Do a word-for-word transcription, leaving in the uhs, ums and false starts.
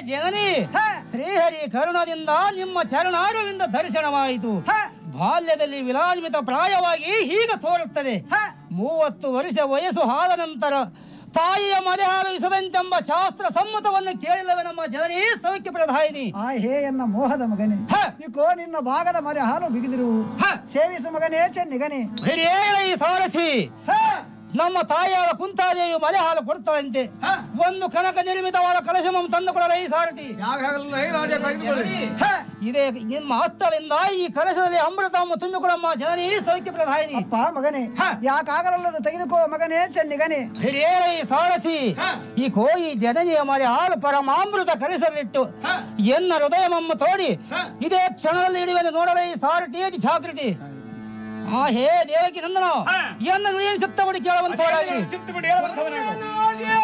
ಜನನಿ, ಶ್ರೀಹರಿ ಕರುಣದಿಂದ ನಿಮ್ಮ ಚರಣಾರವಿಂದ ದರ್ಶನವಾಯಿತು. ಬಾಲ್ಯದಲ್ಲಿ ವಿಲಾನ್ವಿತ ಪ್ರಾಯವಾಗಿ ಹೀಗೆ ತೋರುತ್ತದೆ. ಮೂವತ್ತು ವರ್ಷ ವಯಸ್ಸು ಆದ ನಂತರ ತಾಯಿಯ ಮನೆ ಹಾಲು ಇಸದಂತೆಂಬ ಶಾಸ್ತ್ರ ಸಮ್ಮತವನ್ನು ಕೇಳಿಲ್ಲವೆ ನಮ್ಮ ಜನನಿ ಸೌಖ್ಯ ಪ್ರಧಾಯಿನಿ. ಆ ಹೇ ಎನ್ನ ಮೋಹದ ಮಗನೇ, ಇಕೋ ನಿನ್ನ ಭಾಗದ ಮರೆ ಹಾಲು ಬಿಗಿದಿರು. ಸೇವಿಸು ಮಗನೇ ಚೆನ್ನಿಗನೇ. ಹಿರಿಯ ಸಾರಥಿ, ನಮ್ಮ ತಾಯಿಯಾದ ಕುಂತಾದೇವಿ ಮಲೆ ಹಾಲು ಕೊಡ್ತಾಳಂತೆ. ಒಂದು ಕನಕ ನಿರ್ಮಿತವಾದ ಕಲಶವನ್ನು ತಂದು ಕೊಡಲ ಈ ಸಾರಥಿ. ಇದೇ ನಿಮ್ಮ ಹಸ್ತದಿಂದ ಈ ಕಲಶದಲ್ಲಿ ಅಮೃತವನ್ನು ತುಂಬಿಕೊಡಮ್ಮ ಜನನಿ ಸೌಖ್ಯ ಪ್ರಧಾಯಿನಿ. ಅಪ್ಪ ಮಗನೇ, ಯಾಕಾಗಲಲ್ಲದು ತೆಗೆದುಕೋ ಮಗನೇ ಚೆನ್ನಿಗನೇ. ಹಿರಿಯ ಸಾರಥಿ, ಈ ಕೋಯಿ ಜನನಿಯ ಮರೆ ಹಾಲು ಪರಮಾಮೃತ ಕಲಿಸಲಿಟ್ಟು ಎನ್ನ ಹೃದಯಮಮ್ಮ ತೋಡಿ ಇದೇ ಕ್ಷಣದಲ್ಲಿ ಇಡುವೆಂದು ನೋಡಲೇ ಈ ಸಾರಥಿಯ ಜಾಗೃತಿ. ಆ ಹೇ ದೇವಕಿ ನಂದನ ಎನ್ನ ನುಡಿಯನ್ನು ಚಿತ್ತಬಡಿ ಕೇಳುವಂತವರಾಗಿ